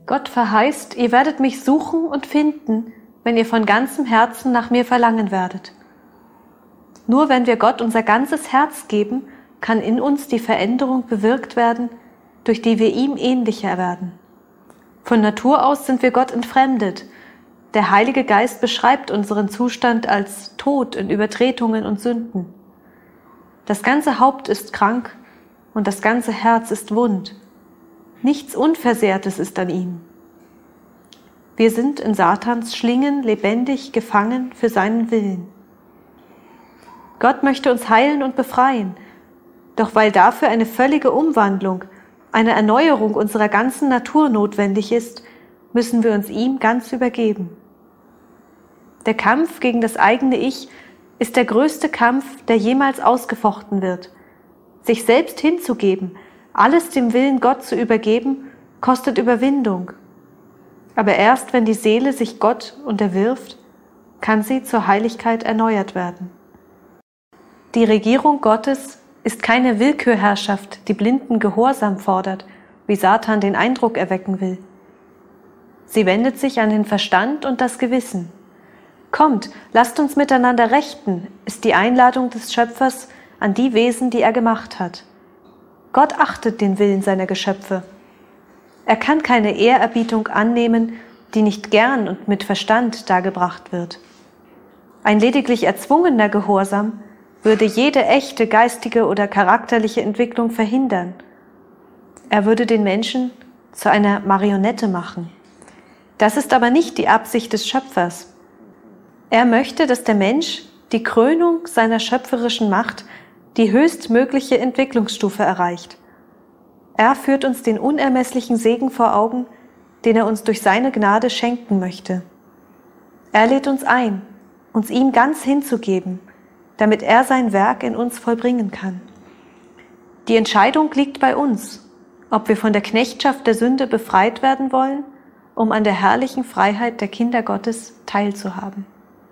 Gott verheißt, ihr werdet mich suchen und finden, wenn ihr von ganzem Herzen nach mir verlangen werdet. Nur wenn wir Gott unser ganzes Herz geben, kann in uns die Veränderung bewirkt werden, durch die wir ihm ähnlicher werden. Von Natur aus sind wir Gott entfremdet. Der Heilige Geist beschreibt unseren Zustand als tot in Übertretungen und Sünden. Das ganze Haupt ist krank und das ganze Herz ist wund. Nichts Unversehrtes ist an ihm. Wir sind in Satans Schlingen lebendig gefangen für seinen Willen. Gott möchte uns heilen und befreien, doch weil dafür eine völlige Umwandlung, eine Erneuerung unserer ganzen Natur notwendig ist, müssen wir uns ihm ganz übergeben. Der Kampf gegen das eigene Ich ist der größte Kampf, der jemals ausgefochten wird. Sich selbst hinzugeben, alles dem Willen Gott zu übergeben, kostet Überwindung. Aber erst wenn die Seele sich Gott unterwirft, kann sie zur Heiligkeit erneuert werden. Die Regierung Gottes ist keine Willkürherrschaft, die blinden Gehorsam fordert, wie Satan den Eindruck erwecken will. Sie wendet sich an den Verstand und das Gewissen. Kommt, lasst uns miteinander rechten, ist die Einladung des Schöpfers an die Wesen, die er gemacht hat. Gott achtet den Willen seiner Geschöpfe. Er kann keine Ehrerbietung annehmen, die nicht gern und mit Verstand dargebracht wird. Ein lediglich erzwungener Gehorsam würde jede echte geistige oder charakterliche Entwicklung verhindern. Er würde den Menschen zu einer Marionette machen. Das ist aber nicht die Absicht des Schöpfers. Er möchte, dass der Mensch die Krönung seiner schöpferischen Macht, die höchstmögliche Entwicklungsstufe erreicht. Er führt uns den unermesslichen Segen vor Augen, den er uns durch seine Gnade schenken möchte. Er lädt uns ein, uns ihm ganz hinzugeben, damit er sein Werk in uns vollbringen kann. Die Entscheidung liegt bei uns, ob wir von der Knechtschaft der Sünde befreit werden wollen, um an der herrlichen Freiheit der Kinder Gottes teilzuhaben.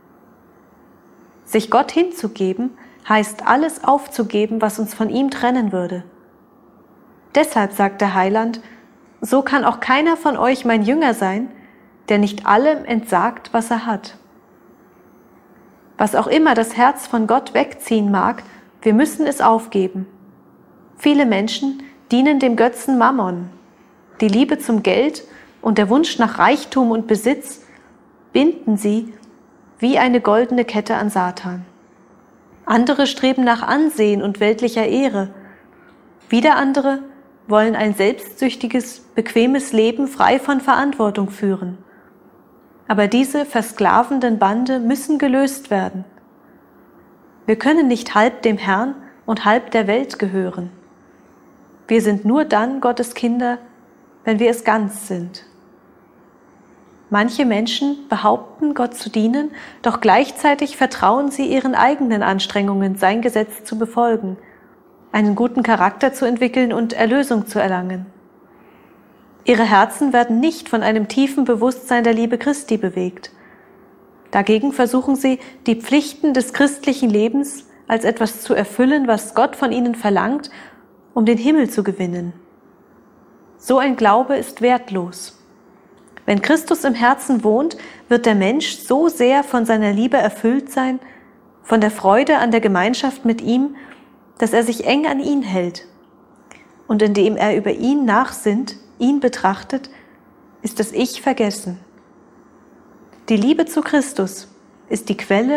Sich Gott hinzugeben, heißt alles aufzugeben, was uns von ihm trennen würde. Deshalb sagt der Heiland, so kann auch keiner von euch mein Jünger sein, der nicht allem entsagt, was er hat. Was auch immer das Herz von Gott wegziehen mag, wir müssen es aufgeben. Viele Menschen dienen dem Götzen Mammon. Die Liebe zum Geld und der Wunsch nach Reichtum und Besitz binden sie wie eine goldene Kette an Satan. Andere streben nach Ansehen und weltlicher Ehre. Wieder andere wollen ein selbstsüchtiges, bequemes Leben frei von Verantwortung führen. Aber diese versklavenden Bande müssen gelöst werden. Wir können nicht halb dem Herrn und halb der Welt gehören. Wir sind nur dann Gottes Kinder, wenn wir es ganz sind. Manche Menschen behaupten, Gott zu dienen, doch gleichzeitig vertrauen sie ihren eigenen Anstrengungen, sein Gesetz zu befolgen, einen guten Charakter zu entwickeln und Erlösung zu erlangen. Ihre Herzen werden nicht von einem tiefen Bewusstsein der Liebe Christi bewegt. Dagegen versuchen sie, die Pflichten des christlichen Lebens als etwas zu erfüllen, was Gott von ihnen verlangt, um den Himmel zu gewinnen. So ein Glaube ist wertlos. Wenn Christus im Herzen wohnt, wird der Mensch so sehr von seiner Liebe erfüllt sein, von der Freude an der Gemeinschaft mit ihm, dass er sich eng an ihn hält. Und indem er über ihn nachsinnt, ihn betrachtet, ist das Ich vergessen. Die Liebe zu Christus ist die Quelle